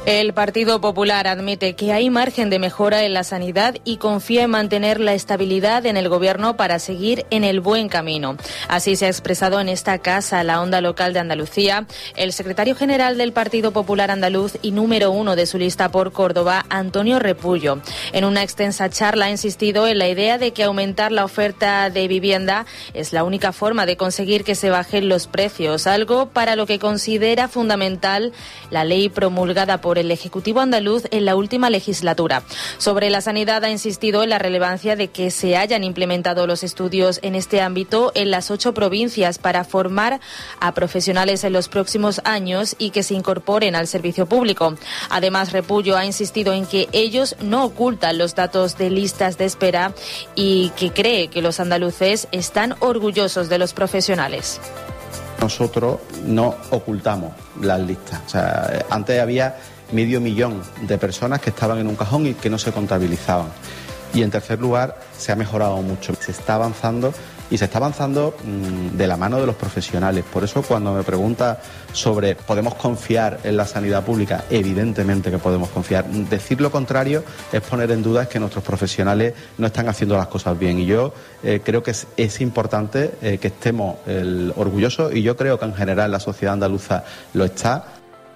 El Partido Popular admite que hay margen de mejora en la sanidad y confía en mantener la estabilidad en el gobierno para seguir en el buen camino. Así se ha expresado en esta casa, la Onda Local de Andalucía, el secretario general del Partido Popular andaluz y número 1 de su lista por Córdoba, Antonio Repullo. En una extensa charla ha insistido en la idea de que aumentar la oferta de vivienda es la única forma de conseguir que se bajen los precios, algo para lo que considera fundamental la ley promulgada por el Ejecutivo andaluz en la última legislatura. Sobre la sanidad ha insistido en la relevancia de que se hayan implementado los estudios en este ámbito en las 8 provincias para formar a profesionales en los próximos años y que se incorporen al servicio público. Además, Repullo ha insistido en que ellos no ocultan los datos de listas de espera y que cree que los andaluces están orgullosos de los profesionales. Nosotros no ocultamos las listas. O sea, antes había 500.000 de personas que estaban en un cajón y que no se contabilizaban. Y en tercer lugar, se ha mejorado mucho. Se está avanzando y se está avanzando de la mano de los profesionales. Por eso cuando me pregunta sobre ¿podemos confiar en la sanidad pública? Evidentemente que podemos confiar. Decir lo contrario es poner en duda que nuestros profesionales no están haciendo las cosas bien. Y yo creo que es importante que estemos orgullosos, y yo creo que en general la sociedad andaluza lo está.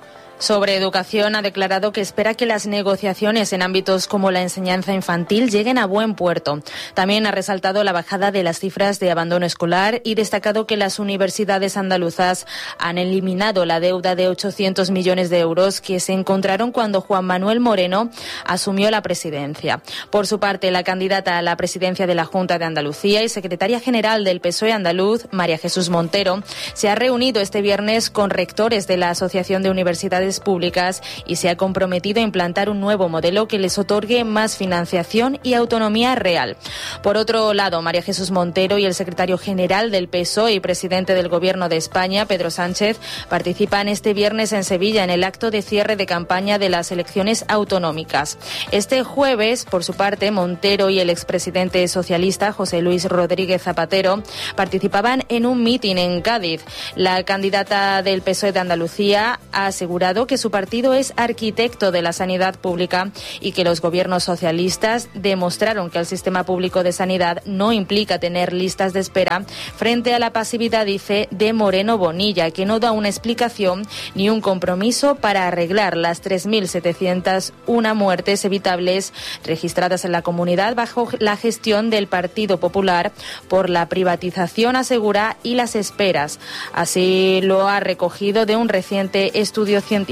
Sobre educación, ha declarado que espera que las negociaciones en ámbitos como la enseñanza infantil lleguen a buen puerto. También ha resaltado la bajada de las cifras de abandono escolar y destacado que las universidades andaluzas han eliminado la deuda de 800 millones de euros que se encontraron cuando Juan Manuel Moreno asumió la presidencia. Por su parte, la candidata a la presidencia de la Junta de Andalucía y secretaria general del PSOE andaluz, María Jesús Montero, se ha reunido este viernes con rectores de la Asociación de Universidades Públicas y se ha comprometido a implantar un nuevo modelo que les otorgue más financiación y autonomía real. Por otro lado, María Jesús Montero y el secretario general del PSOE y presidente del Gobierno de España, Pedro Sánchez, participan este viernes en Sevilla en el acto de cierre de campaña de las elecciones autonómicas. Este jueves, por su parte, Montero y el expresidente socialista José Luis Rodríguez Zapatero participaban en un mitin en Cádiz. La candidata del PSOE de Andalucía ha asegurado que su partido es arquitecto de la sanidad pública y que los gobiernos socialistas demostraron que el sistema público de sanidad no implica tener listas de espera frente a la pasividad, dice, de Moreno Bonilla, que no da una explicación ni un compromiso para arreglar las 3.701 muertes evitables registradas en la comunidad bajo la gestión del Partido Popular por la privatización, asegura, y las esperas. Así lo ha recogido de un reciente estudio científico.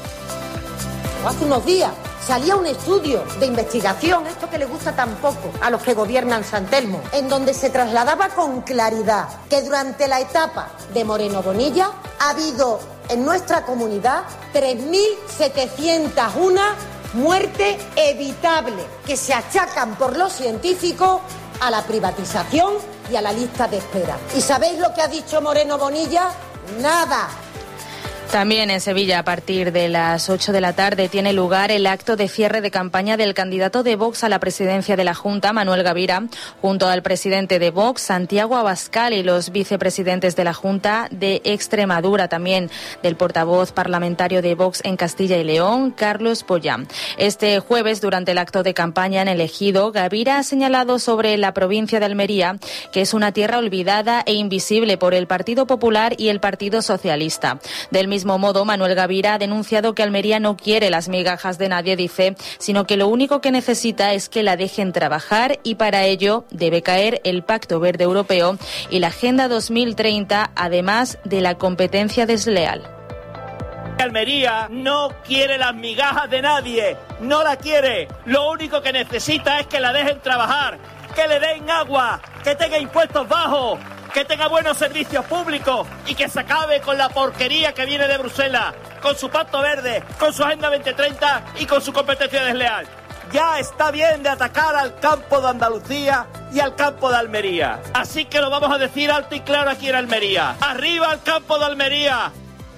Hace unos días salía un estudio de investigación, esto que le gusta tan poco a los que gobiernan San Telmo, en donde se trasladaba con claridad que durante la etapa de Moreno Bonilla ha habido en nuestra comunidad 3.701 muertes evitables que se achacan por los científicos a la privatización y a la lista de espera. ¿Y sabéis lo que ha dicho Moreno Bonilla? Nada. También en Sevilla, a partir de las 8 de la tarde, tiene lugar el acto de cierre de campaña del candidato de Vox a la presidencia de la Junta, Manuel Gavira, junto al presidente de Vox, Santiago Abascal, y los vicepresidentes de la Junta de Extremadura, también del portavoz parlamentario de Vox en Castilla y León, Carlos Pollán. Este jueves, durante el acto de campaña en el Ejido, Gavira ha señalado sobre la provincia de Almería que es una tierra olvidada e invisible por el Partido Popular y el Partido Socialista. Del mismo modo, Manuel Gavira ha denunciado que Almería no quiere las migajas de nadie, dice, sino que lo único que necesita es que la dejen trabajar, y para ello debe caer el Pacto Verde Europeo y la Agenda 2030, además de la competencia desleal. Almería no quiere las migajas de nadie, no la quiere. Lo único que necesita es que la dejen trabajar, que le den agua, que tenga impuestos bajos, que tenga buenos servicios públicos y que se acabe con la porquería que viene de Bruselas, con su Pacto Verde, con su Agenda 2030 y con su competencia desleal. Ya está bien de atacar al campo de Andalucía y al campo de Almería. Así que lo vamos a decir alto y claro aquí en Almería. ¡Arriba el campo de Almería!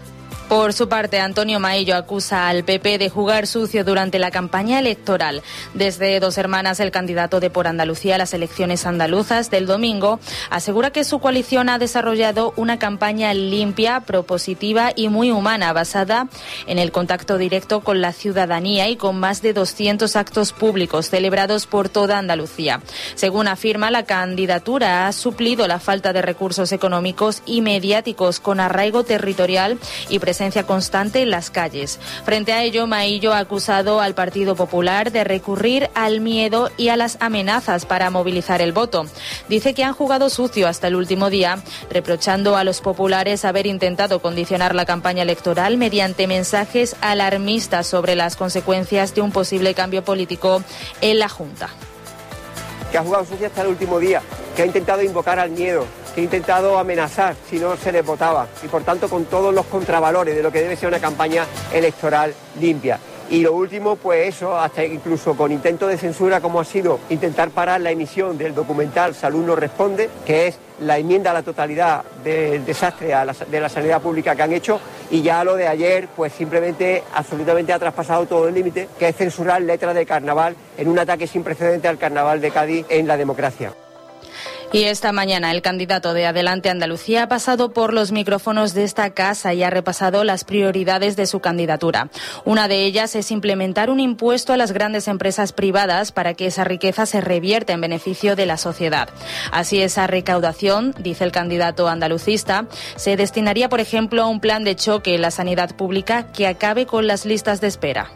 Por su parte, Antonio Maillo acusa al PP de jugar sucio durante la campaña electoral. Desde Dos Hermanas, el candidato de Por Andalucía a las elecciones andaluzas del domingo asegura que su coalición ha desarrollado una campaña limpia, propositiva y muy humana, basada en el contacto directo con la ciudadanía y con más de 200 actos públicos celebrados por toda Andalucía. Según afirma, la candidatura ha suplido la falta de recursos económicos y mediáticos con arraigo territorial y presencia constante en las calles. Frente a ello, Maillo ha acusado al Partido Popular de recurrir al miedo y a las amenazas para movilizar el voto. Dice que han jugado sucio hasta el último día, reprochando a los populares haber intentado condicionar la campaña electoral mediante mensajes alarmistas sobre las consecuencias de un posible cambio político en la Junta. Que ha jugado sucio hasta el último día, que ha intentado invocar al miedo, que ha intentado amenazar si no se les votaba y por tanto con todos los contravalores de lo que debe ser una campaña electoral limpia. Y lo último, pues eso, hasta incluso con intento de censura como ha sido intentar parar la emisión del documental Salud no responde, que es la enmienda a la totalidad del desastre de la sanidad pública que han hecho, y ya lo de ayer, pues simplemente absolutamente ha traspasado todo el límite, que es censurar letras de carnaval en un ataque sin precedente al carnaval de Cádiz en la democracia. Y esta mañana el candidato de Adelante Andalucía ha pasado por los micrófonos de esta casa y ha repasado las prioridades de su candidatura. Una de ellas es implementar un impuesto a las grandes empresas privadas para que esa riqueza se revierta en beneficio de la sociedad. Así, esa recaudación, dice el candidato andalucista, se destinaría, por ejemplo, a un plan de choque en la sanidad pública que acabe con las listas de espera.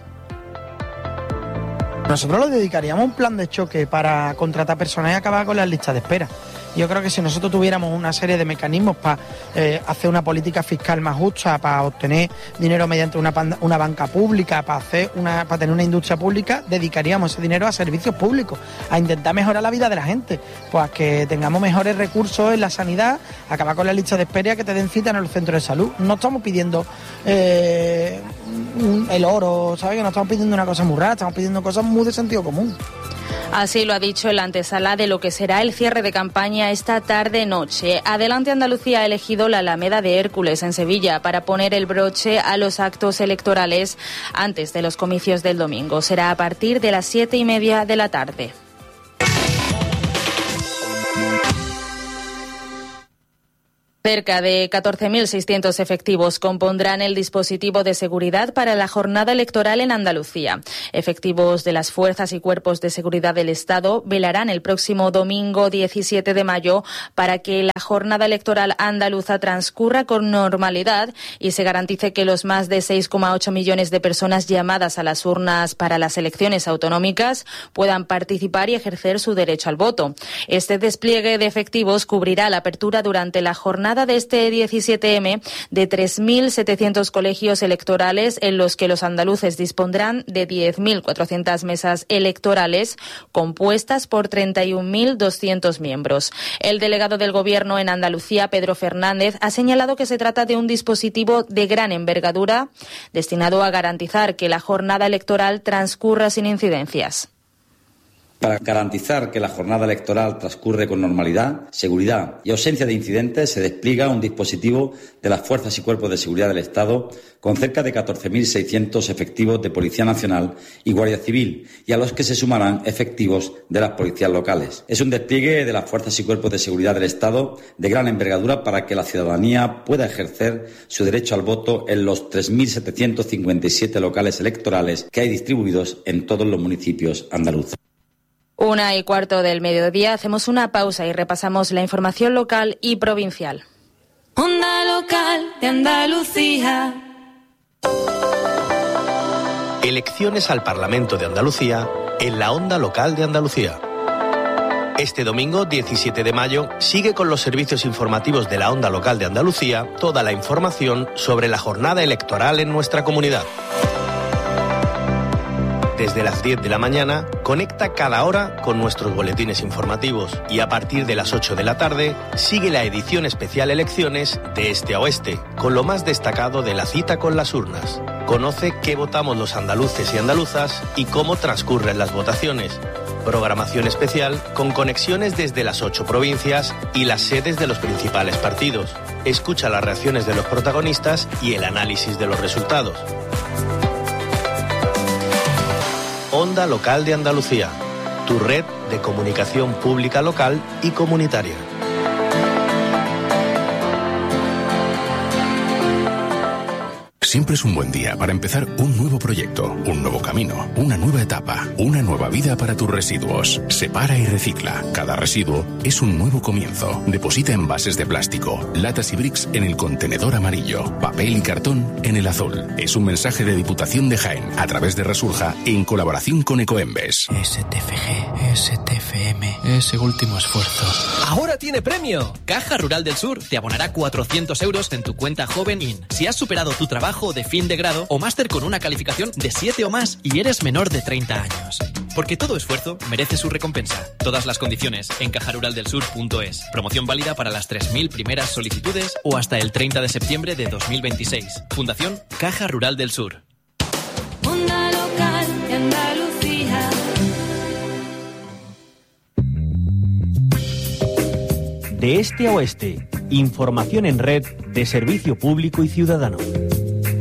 Nosotros lo dedicaríamos a un plan de choque para contratar personal y acabar con las listas de espera. Yo creo que si nosotros tuviéramos una serie de mecanismos para hacer una política fiscal más justa, para obtener dinero mediante una banca pública, para tener una industria pública, dedicaríamos ese dinero a servicios públicos, a intentar mejorar la vida de la gente, pues a que tengamos mejores recursos en la sanidad, acabar con las listas de espera, que te den cita en los centros de salud. No estamos pidiendo el oro, ¿sabes? Que no estamos pidiendo una cosa muy rara, estamos pidiendo cosas muy de sentido común. Así lo ha dicho en la antesala de lo que será el cierre de campaña esta tarde-noche. Adelante Andalucía ha elegido la Alameda de Hércules en Sevilla para poner el broche a los actos electorales antes de los comicios del domingo. Será a partir de las 7:30 de la tarde. Cerca de 14.600 efectivos compondrán el dispositivo de seguridad para la jornada electoral en Andalucía. Efectivos de las fuerzas y cuerpos de seguridad del Estado velarán el próximo domingo 17 de mayo para que la jornada electoral andaluza transcurra con normalidad y se garantice que los más de 6,8 millones de personas llamadas a las urnas para las elecciones autonómicas puedan participar y ejercer su derecho al voto. Este despliegue de efectivos cubrirá la apertura durante la jornada de este 17M de 3.700 colegios electorales en los que los andaluces dispondrán de 10.400 mesas electorales compuestas por 31.200 miembros. El delegado del Gobierno en Andalucía, Pedro Fernández, ha señalado que se trata de un dispositivo de gran envergadura destinado a garantizar que la jornada electoral transcurra sin incidencias. Para garantizar que la jornada electoral transcurre con normalidad, seguridad y ausencia de incidentes, se despliega un dispositivo de las fuerzas y cuerpos de seguridad del Estado con cerca de 14.600 efectivos de Policía Nacional y Guardia Civil, y a los que se sumarán efectivos de las policías locales. Es un despliegue de las fuerzas y cuerpos de seguridad del Estado de gran envergadura para que la ciudadanía pueda ejercer su derecho al voto en los 3.757 locales electorales que hay distribuidos en todos los municipios andaluces. 1:15 del mediodía, hacemos una pausa y repasamos la información local y provincial. Onda local de Andalucía. Elecciones al Parlamento de Andalucía en la Onda Local de Andalucía. Este domingo, 17 de mayo, sigue con los servicios informativos de la Onda Local de Andalucía toda la información sobre la jornada electoral en nuestra comunidad. Desde las 10 de la mañana, conecta cada hora con nuestros boletines informativos y a partir de las 8 de la tarde, sigue la edición especial Elecciones de Este a Oeste, con lo más destacado de la cita con las urnas. Conoce qué votamos los andaluces y andaluzas y cómo transcurren las votaciones. Programación especial con conexiones desde las 8 provincias y las sedes de los principales partidos. Escucha las reacciones de los protagonistas y el análisis de los resultados. Onda Local de Andalucía, tu red de comunicación pública local y comunitaria. Siempre es un buen día para empezar un nuevo proyecto, un nuevo camino, una nueva etapa, una nueva vida para tus residuos. Separa y recicla. Cada residuo es un nuevo comienzo. Deposita envases de plástico, latas y bricks en el contenedor amarillo, papel y cartón en el azul. Es un mensaje de Diputación de Jaén a través de Resurja en colaboración con Ecoembes. STFG, STFM, ese último esfuerzo. ¡Ahora tiene premio! Caja Rural del Sur te abonará 400 euros en tu cuenta Joven In. Si has superado tu trabajo de fin de grado o máster con una calificación de 7 o más y eres menor de 30 años. Porque todo esfuerzo merece su recompensa. Todas las condiciones en cajaruraldelsur.es. Promoción válida para las 3.000 primeras solicitudes o hasta el 30 de septiembre de 2026. Fundación Caja Rural del Sur. Onda Local de Andalucía. De este a oeste, información en red de servicio público y ciudadano.